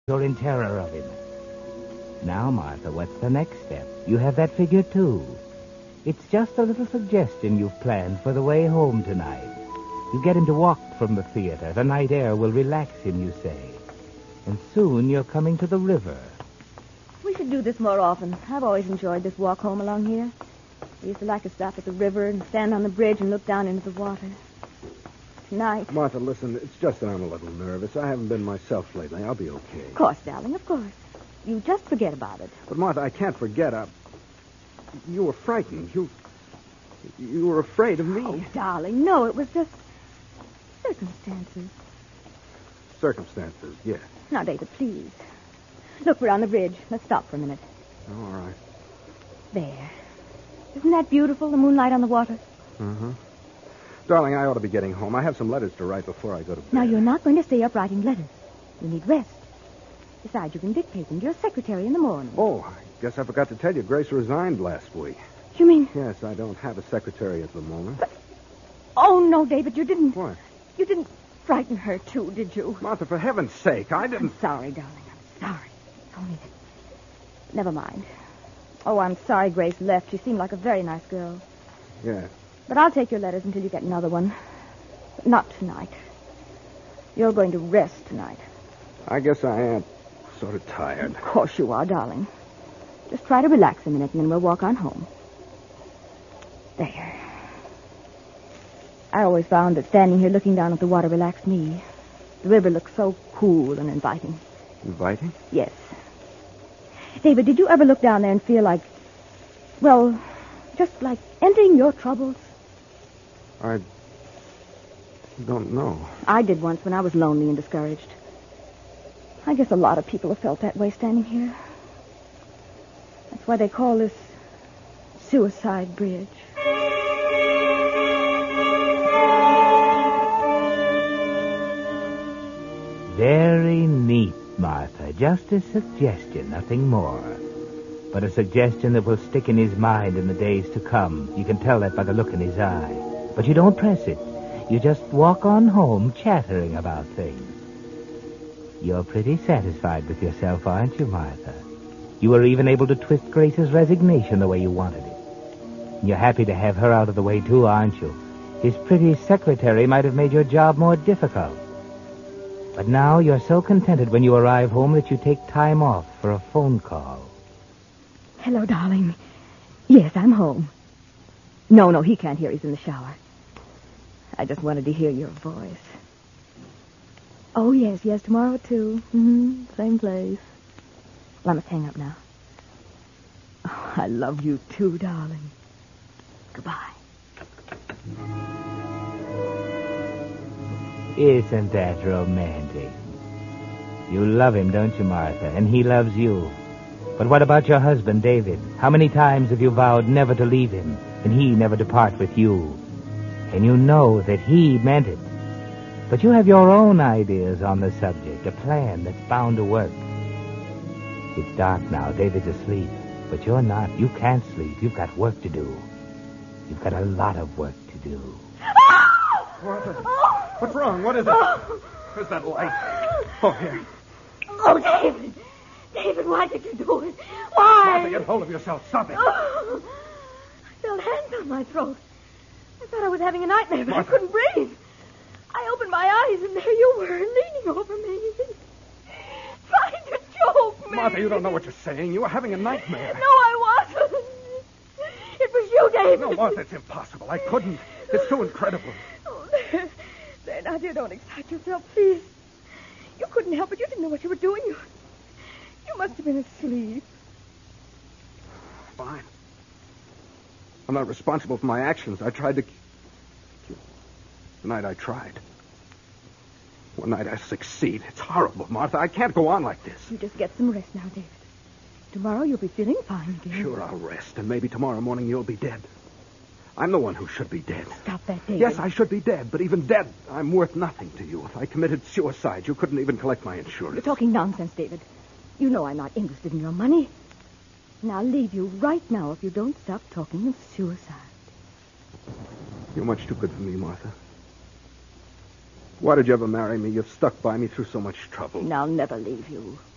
You're in terror of him. Now, Martha, what's the next step? You have that figure, too. It's just a little suggestion you've planned for the way home tonight. You get him to walk from the theater. The night air will relax him, you say. And soon you're coming to the river. We should do this more often. I've always enjoyed this walk home along here. We used to like to stop at the river and stand on the bridge and look down into the water. Tonight... Martha, listen, it's just that I'm a little nervous. I haven't been myself lately. I'll be okay. Of course, darling, of course. You just forget about it. But, Martha, I can't forget. You were frightened. You were afraid of me. Oh, darling, no, it was just circumstances. Circumstances, yes. Now, David, please. Look, we're on the bridge. Let's stop for a minute. All right. There. Isn't that beautiful, the moonlight on the water? Uh-huh. Darling, I ought to be getting home. I have some letters to write before I go to bed. Now, you're not going to stay up writing letters. You need rest. Besides, you can dictate them to your secretary in the morning. Oh, I guess I forgot to tell you. Grace resigned last week. You mean... Yes, I don't have a secretary at the moment. But... Oh, no, David, you didn't... What? You didn't frighten her, too, did you? Martha, for heaven's sake, I didn't... I'm sorry, darling. I'm sorry. Only that... Never mind. Oh, I'm sorry Grace left. She seemed like a very nice girl. Yes. But I'll take your letters until you get another one. But not tonight. You're going to rest tonight. I guess I am sort of tired. Of course you are, darling. Just try to relax a minute, and then we'll walk on home. There. I always found that standing here looking down at the water relaxed me. The river looks so cool and inviting. Inviting? Yes. David, did you ever look down there and feel like, well, just like ending your troubles? I don't know. I did once when I was lonely and discouraged. I guess a lot of people have felt that way standing here. That's why they call this Suicide Bridge. Very neat, Martha. Just a suggestion, nothing more. But a suggestion that will stick in his mind in the days to come. You can tell that by the look in his eye. But you don't press it. You just walk on home chattering about things. You're pretty satisfied with yourself, aren't you, Martha? You were even able to twist Grace's resignation the way you wanted it. You're happy to have her out of the way, too, aren't you? His pretty secretary might have made your job more difficult. But now you're so contented when you arrive home that you take time off for a phone call. Hello, darling. Yes, I'm home. No, he can't hear. He's in the shower. I just wanted to hear your voice. Oh, yes, tomorrow, too. Same place. Well, I must hang up now. Oh, I love you, too, darling. Goodbye. Isn't that romantic? You love him, don't you, Martha? And he loves you. But what about your husband, David? How many times have you vowed never to leave him, and he never to part with you? And you know that he meant it. But you have your own ideas on the subject, a plan that's bound to work. It's dark now. David's asleep. But you're not. You can't sleep. You've got work to do. You've got a lot of work to do. Martha, what's wrong? What is it? Where's that light? Oh, here. Oh, David. David, why did you do it? Why? Martha, get hold of yourself. Stop it. Oh, I felt hands on my throat. I thought I was having a nightmare, but Martha. I couldn't breathe. I opened my eyes, and there you were, leaning over me. Trying to choke me. Martha, you don't know what you're saying. You were having a nightmare. No, I wasn't. It was you, David. No, Martha, it's impossible. I couldn't. It's too incredible. Oh, there, now, dear, don't excite yourself, please. You couldn't help it. You didn't know what you were doing. You must have been asleep. Fine. I'm not responsible for my actions. I tried to... The night I tried. One night I succeed. It's horrible, Martha. I can't go on like this. You just get some rest now, David. Tomorrow you'll be feeling fine again. Sure, I'll rest, and maybe tomorrow morning you'll be dead. I'm the one who should be dead. Stop that, David. Yes, I should be dead, but even dead, I'm worth nothing to you. If I committed suicide, you couldn't even collect my insurance. You're talking nonsense, David. You know I'm not interested in your money. And I'll leave you right now if you don't stop talking of suicide. You're much too good for me, Martha. Why did you ever marry me? You've stuck by me through so much trouble. And I'll never leave you.